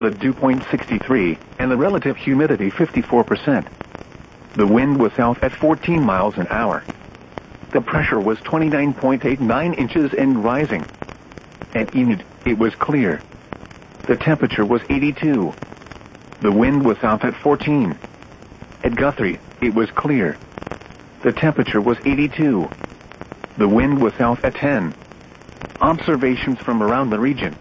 the dew point 63, and the relative humidity 54%. The wind was south at 14 miles an hour. The pressure was 29.89 inches and rising. At Enid, it was clear. The temperature was 82. The wind was south at 14. At Guthrie, it was clear. The temperature was 82. The wind was south at 10. Observations from around the region.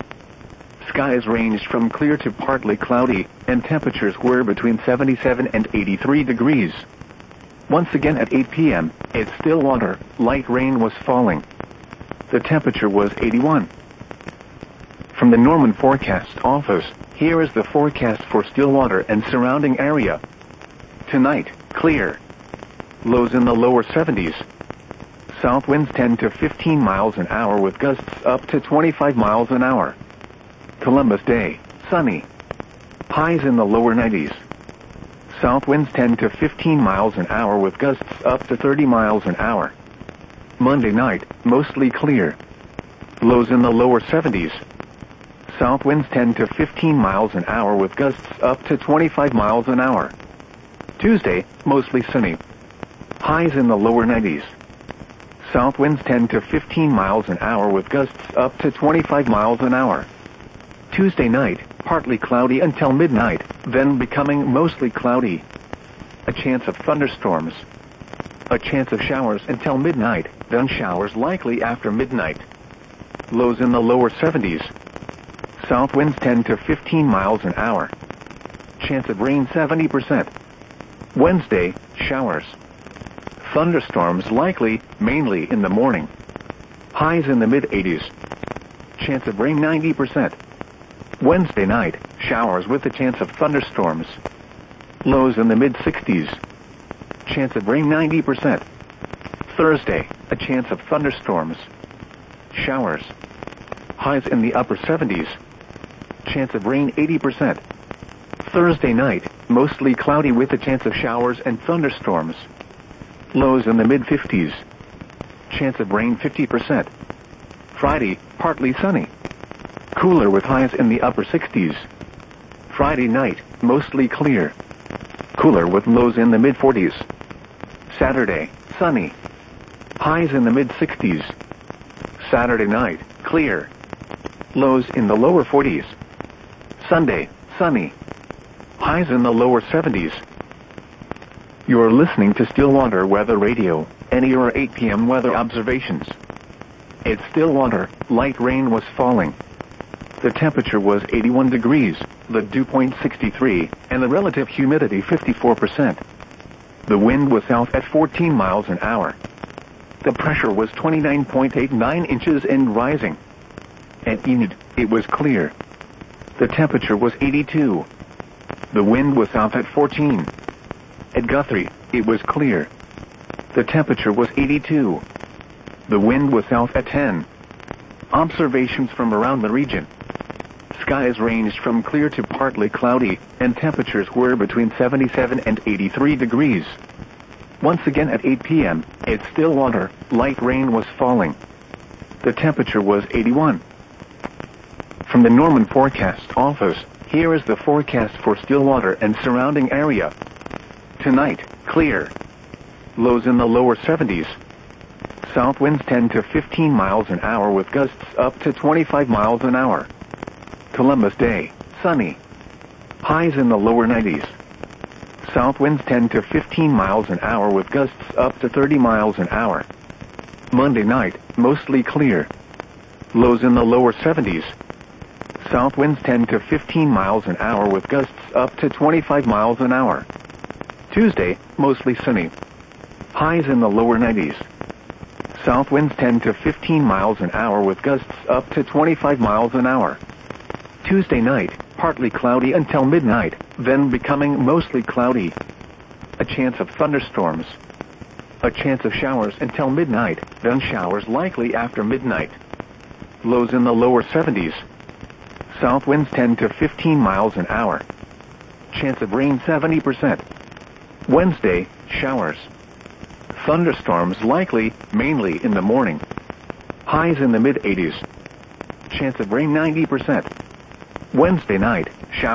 Skies ranged from clear to partly cloudy, and temperatures were between 77 and 83 degrees. Once again at 8 p.m., at Stillwater, light rain was falling. The temperature was 81. From the Norman Forecast Office, here is the forecast for Stillwater and surrounding area. Tonight, clear. Lows in the lower 70s. South winds 10 to 15 miles an hour with gusts up to 25 miles an hour. Columbus Day, sunny. Highs in the lower 90s. South winds 10 to 15 miles an hour with gusts up to 30 miles an hour. Monday night, mostly clear. Lows in the lower 70s. South winds 10 to 15 miles an hour with gusts up to 25 miles an hour. Tuesday, mostly sunny. Highs in the lower 90s. South winds 10 to 15 miles an hour with gusts up to 25 miles an hour. Tuesday night, partly cloudy until midnight, then becoming mostly cloudy. A chance of thunderstorms. A chance of showers until midnight, then showers likely after midnight. Lows in the lower 70s. South winds 10 to 15 miles an hour. Chance of rain 70%. Wednesday, showers. Thunderstorms likely, mainly in the morning. Highs in the mid-80s. Chance of rain 90%. Wednesday night, showers with a chance of thunderstorms. Lows in the mid-60s. Chance of rain 90%. Thursday, a chance of thunderstorms. Showers. Highs in the upper 70s. Chance of rain 80%. Thursday night, mostly cloudy with a chance of showers and thunderstorms. Lows in the mid-50s. Chance of rain 50%. Friday, partly sunny. Cooler with highs in the upper 60s. Friday night, mostly clear. Cooler with lows in the mid-40s. Saturday, sunny. Highs in the mid-60s. Saturday night, clear. Lows in the lower 40s. Sunday, sunny. Highs in the lower 70s. You're listening to Stillwater Weather Radio, NER 8 p.m. weather observations. At Stillwater, light rain was falling. The temperature was 81 degrees, the dew point 63, and the relative humidity 54%. The wind was south at 14 miles an hour. The pressure was 29.89 inches and rising. At Enid, it was clear. The temperature was 82. The wind was south at 14. At Guthrie, it was clear. The temperature was 82. The wind was south at 10. Observations from around the region. Skies ranged from clear to partly cloudy, and temperatures were between 77 and 83 degrees. Once again at 8 p.m., at Stillwater, light rain was falling. The temperature was 81. From the Norman Forecast Office, here is the forecast for Stillwater and surrounding area. Tonight, clear. Lows in the lower 70s. South winds 10 to 15 miles an hour with gusts up to 25 miles an hour. Columbus Day, sunny. Highs in the lower 90s. South winds 10 to 15 miles an hour with gusts up to 30 miles an hour. Monday night, mostly clear. Lows in the lower 70s. South winds 10 to 15 miles an hour with gusts up to 25 miles an hour. Tuesday, mostly sunny. Highs in the lower 90s. South winds 10 to 15 miles an hour with gusts up to 25 miles an hour. Tuesday night, partly cloudy until midnight, then becoming mostly cloudy. A chance of thunderstorms. A chance of showers until midnight, then showers likely after midnight. Lows in the lower 70s. South winds 10 to 15 miles an hour. Chance of rain 70%. Wednesday, showers. Thunderstorms likely, mainly in the morning. Highs in the mid-80s. Chance of rain 90%. Wednesday night, showers.